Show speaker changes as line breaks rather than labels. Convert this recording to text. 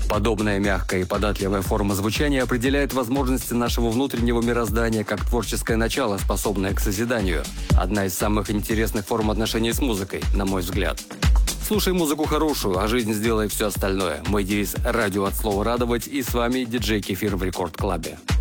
Подобная мягкая и податливая форма звучания определяет возможности нашего внутреннего мироздания как творческое начало, способное к созиданию. Одна из самых интересных форм отношений с музыкой, на мой взгляд. Слушай музыку хорошую, а жизнь сделай все остальное. Мой девиз «Радио от слова радовать», и с вами диджей Кефир в Рекорд Клабе.